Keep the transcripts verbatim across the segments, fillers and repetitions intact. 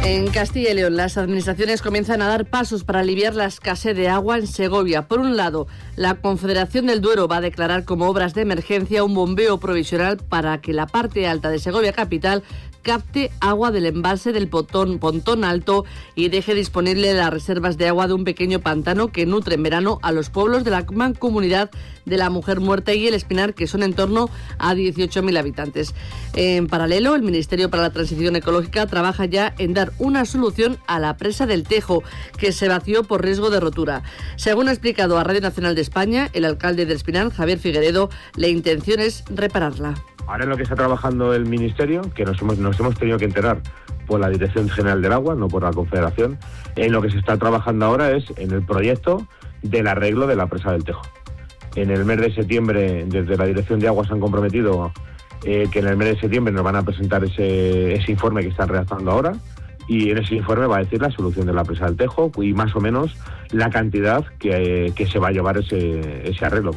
En Castilla y León, las administraciones comienzan a dar pasos para aliviar la escasez de agua en Segovia. Por un lado, la Confederación del Duero va a declarar como obras de emergencia un bombeo provisional para que la parte alta de Segovia capital capte agua del embalse del Pontón, Pontón Alto y deje disponible las reservas de agua de un pequeño pantano que nutre en verano a los pueblos de la mancomunidad de la Mujer Muerta y el Espinar, que son en torno a dieciocho mil habitantes. En paralelo, el Ministerio para la Transición Ecológica trabaja ya en dar una solución a la presa del Tejo, que se vació por riesgo de rotura. Según ha explicado a Radio Nacional de España, el alcalde del Espinar, Javier Figueredo, la intención es repararla. Ahora en lo que está trabajando el Ministerio, que nos hemos, nos hemos tenido que enterar por la Dirección General del Agua, no por la Confederación, en lo que se está trabajando ahora es en el proyecto del arreglo de la presa del Tejo. En el mes de septiembre, desde la Dirección de Agua se han comprometido eh, que en el mes de septiembre nos van a presentar ese, ese informe que están redactando ahora, y en ese informe va a decir la solución de la presa del Tejo y más o menos la cantidad que, que se va a llevar ese, ese arreglo.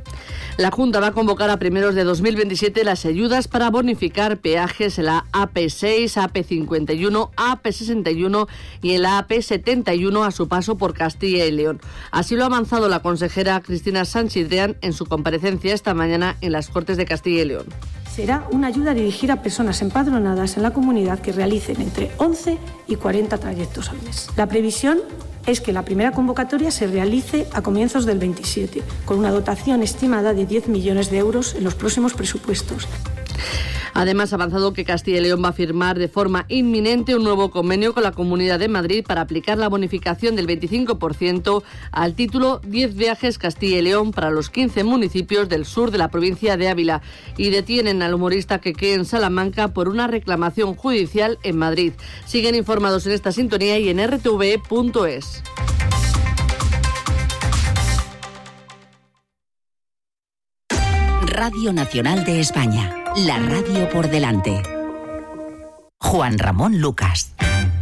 La Junta va a convocar a primeros de dos mil veintisiete las ayudas para bonificar peajes en la A P seis, A P cincuenta y uno, A P sesenta y uno y en la A P setenta y uno a su paso por Castilla y León. Así lo ha avanzado la consejera Cristina Sanchidrean en su comparecencia esta mañana en las Cortes de Castilla y León. Será una ayuda dirigida a personas empadronadas en la comunidad que realicen entre once y cuarenta trayectos al mes. La previsión es que la primera convocatoria se realice a comienzos del veintisiete, con una dotación estimada de diez millones de euros en los próximos presupuestos. Además, ha avanzado que Castilla y León va a firmar de forma inminente un nuevo convenio con la Comunidad de Madrid para aplicar la bonificación del veinticinco por ciento al título diez viajes Castilla y León para los quince municipios del sur de la provincia de Ávila, y detienen al humorista Keke en Salamanca por una reclamación judicial en Madrid. Siguen informados en esta sintonía y en r t v punto es. Radio Nacional de España, la radio por delante. Juan Ramón Lucas.